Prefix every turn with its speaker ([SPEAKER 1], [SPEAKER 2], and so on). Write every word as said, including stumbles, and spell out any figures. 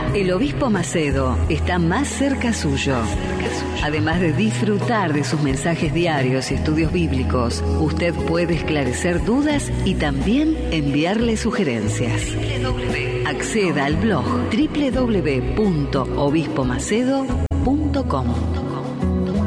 [SPEAKER 1] El Obispo Macedo está más cerca suyo. Además de disfrutar de sus mensajes diarios y estudios bíblicos, usted puede esclarecer dudas y también enviarle sugerencias. Acceda al blog doble u doble u doble u punto obispo macedo punto com.